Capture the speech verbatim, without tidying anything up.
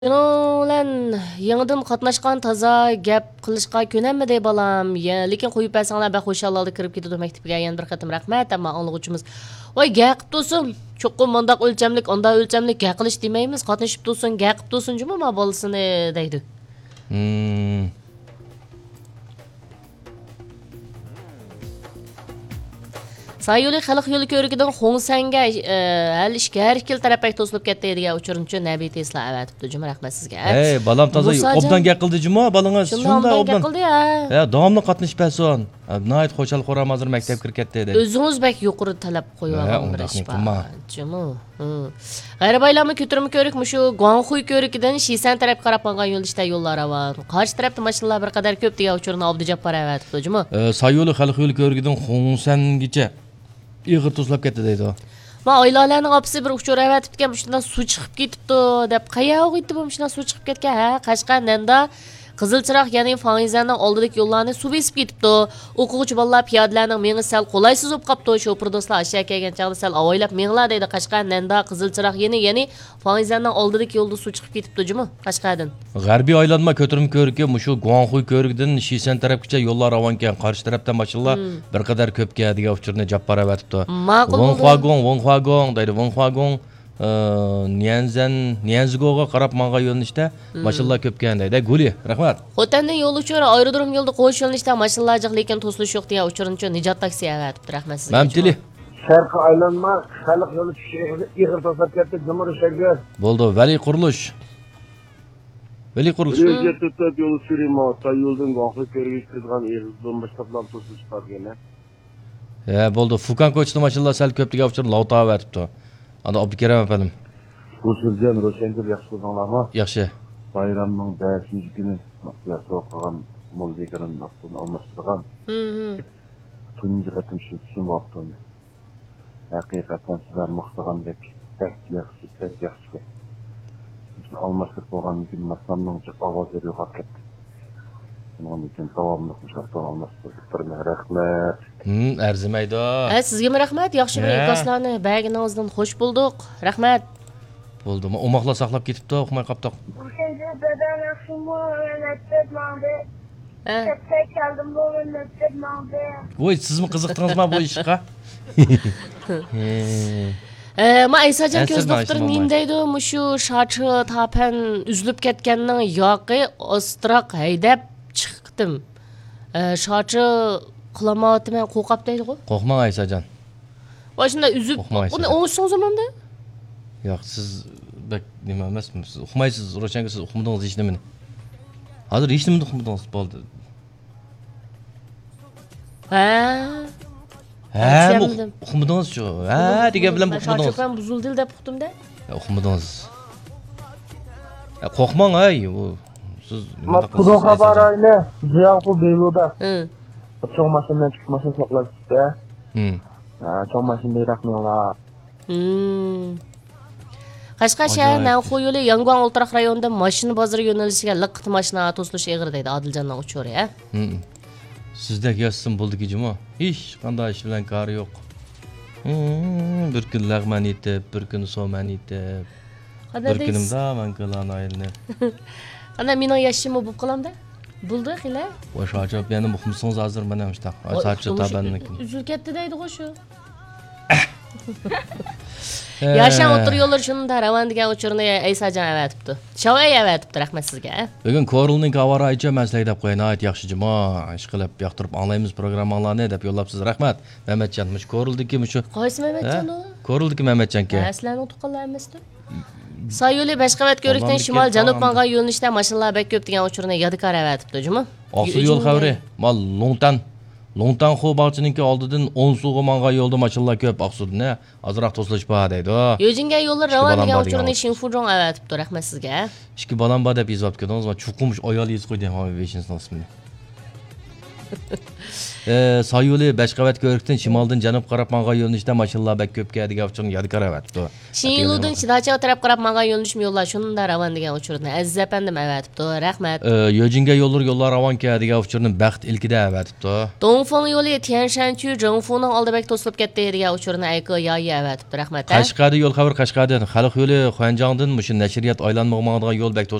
Ulan yanıdım qatnaşqan taza gap qilishqa ko'namidi balam. Ya, lekin qo'yib bersanglar ben xo'shallikda kirib ketadi maktabga yana bir qatim rahmat, ammo anglag'uchimiz. Voy, ga qilib tursin. Cho'qqin mundaq o'lchamlik, unda o'lchamlik ga qilish demaymiz. Qatnashib tursin, ga qilib tursin juma ma bolasini deydi. Hmm. Sayılı xalq yo'li ko'rigidan Xongsanga hal ishga har ikkala tarafga to'silib ketdi degan uchurunchi Nabiy Tesla avatibdi. Juma rahmat sizga. Hey, balam toza obdan gap qildi juma, balanga shunda obdan qildi ya. Ya, davomli qatnashish pason. Nayt xo'shal xo'ram hozir maktabga kirib ketdi dedi. O'zingiz bak yuqori talab qo'ygan bir ish bor. Juma. G'ayribaylarni ko'tirib ko'rik, shu Guangxuy ko'rigidan Shisan tarafga qarab qolgan yo'lishda yo'llar var. Qarshi tarafda mashinalar bir qadar ko'p degan uchurni Abdujabbor avatibdi. Juma. Sayyo'li xalq yo'li ko'rigidan Xongsangacha Ig'ir tuzlab ketdi deydi. Ma oilalarning opisi bir uchur avatibgan, shundan suv chiqib ketibdi deb qayoqqa yetdi bu shundan suv chiqib ketgan ha Qashqarda Qizilchiroq ya'ni Fangizanning oldidagi yo'llarni suv besib ketibdi. O'quvchi bolalar piyodalarning mengi sal qolaysiz bo'lib qopdi. Shopir do'stlar aşağı kelgan chaqda sal avoylab menglar deydi Qashqarda Qizilchiroq ya'ni ya'ni Fangizanning oldidagi yo'lda suv chiqib ketibdi juma Qashqardan. G'arbiy aylanma ko'tirib ko'rikka mushu Guangxuy ko'rigidan Shisan tarafgacha yo'llar ravonkan, qarshi tarafdan mashinalar bir qadar ko'pga degan uchurni Jabbor avatibdi. Wonhuagong, Wonhuagong deydi. Wonhuagong Nianzan, Nianzgoga qarab manga yo'nalishda mashinalar ko'pkan deydi. Guli, rahmat. Xotandan yo'l uchur aerodrom yo'lda qo'yish yo'nalishda mashinalar jiq, lekin to'silish yo'q degan uchurunchi Nijot taksi avatibdi. Rahmat sizga. Mamtili. Sharqqa aylanma, xalq yo'li tushishi ig'ir to'sab ketdi, jumurishga. Bo'ldi, Vali qurilish. Vali qurilish. Yo'lga tutib yo'l sürimo, tay yo'ldan Guangxuy ko'rigiga kirgan ig'izdan boshqalar to'silish qolgan. Ya, bo'ldi, Fukan ko'chdi mashinalar sal ko'p degan uchur Lauta avatibdi. Ana Abdukaram afalim. Qo'shilgan Roshangur yaxshi ko'rdinglarmi? Yaxshi. Bayramning beshinchi kuni maqsad so'qgan muzikaning vaqtini almashtirgan. Mhm. Tunji qatim shu tushun vaqtini. Haqiqatan sizlar muxtagandek tek yaxshi, tek yaxshi. Biz almashtirib bo'lgan kun masamning ovozlari yo'qolib ketdi. Bunun için davamlı kuşaktan almashtirib turibman. Rahmat. Hmm, arzimaydi. Ha, sizga rahmat. Yaxshi bir ikoslarni baginingizdan xush bo'ldik. Rahmat. Bo'ldi. Omoqlar saqlab ketibdi, o'qmay qoldik. O'shanda dadam yaxshimi, maktab mangdi. Ha. Katta keldim, bu maktab mangdi. Voy, sizmi qiziqdingizmi bu ishga? E, ma Aysajon ko'z doktor nim deydi, shu shochi tapan uzilib ketganning yoqi ostroq haydab chiqdim. E, shochi qilamotiman qo'rqab deydi-ku. Qo'rqmang Aysajon. Va shunda uzib, uni o'ngishsiz zamanda? Yo'q, siz bak nima emasmi? Siz uxmaysiz, Roshanka siz uxmadingiz hech nimani. Hozir hech nimani uxmadingiz bo'ldi. Ha? Ha, uxmadingiz shu. Ha, degan bilan uxmadingiz. Shochim buzildi deb uxdimda. Uxmadingiz. Ya qo'rqmang ay, bu siz nima qilasiz? Xabar ayni, Jiyanqu Beluda. Hı. Cho'ng mashinadan chiqmasini saqlashdi. Hmm. Ha, cho'ng mashinada raqmlar. Hmm. Qashqar shahar Nanxu yo'li Yangon o'ltiraq rayonida mashina bozori yo'nalishiga liqit mashina to'silish eg'ir deydi Odiljonning uchuri, ha? Hmm. Sizdek yozsin bo'ldiki juma. Hech qanday ish bilan kari yo'q. Hmm, bir kun lag'man etib, bir kun so'man etib. Bir kunimda man qilan ayilni. Ana mening yashim bo'lib qolamda. Bo'ldi xila. Va shochib yana muhimsonz hozir mana shu taq. Sochi tabanniki. Uzil ketdi deydi-ku shu. Yashan o'tir yo'llar shunda ravan degan uchurni Aysajon avatibdi. Shavay avatibdi, rahmat sizga. Bugun Korulning avarayicha maslak deb qo'ying, ayt yaxshi juma, ish qilib yoqtirib anglaymiz programmalarni deb yo'llabsiz. Rahmat. Mamatjon, mush Koruldiki mushu. Qaysi Mamatjon u? Koruldiki Mamatjonka. Aslan o'tiqlar emasdi. Sayyo'li Bashqavat ko'rikdan shimol janub manga yo'nalishda mashinalar bek ko'p degan uchurni Yadikar avatibdi, juma. Oqsu yo'l xavri. Mal Longtan Longtan xo bog'chininki oldidan o'n suga manga yo'lda mashinalar ko'p Oqsudni. Azroq to'silish bor deydi. Yojinga yo'llar ravan degan uchurni Shinfujong avatibdi, rahmat sizga. Ikki balam bor deb yozib ketdingiz va chuqumush ayol yuz qo'ydi ha beshinchi sinf ismini. e, sağ yo'li Bashqabat ko'rikdan shimoldan janub qarab manga yo'linishda mashinalar bak ko'p degan uchurni yodgor avatibdi. Şinlu'dan Chidacha taraf qarab mağa yo'linish yo'llar shunda ravan degan uchurni Aziz apandim avatibdi. Rahmat. E, Yojinga yo'llar yo'llar ravon degan uchurni baxt ilkida avatibdi. Dongfeng yo'li Tianshanchu Zhengfuning oldi bek to'silib ketdi degan uchurni Ayko yoyi avatibdi. Rahmat. Qashqarda yo'l xabar Qashqardan, Xalq yo'li Xanjongdan mushu nashriyat aylanmoqmag'an yo'l bak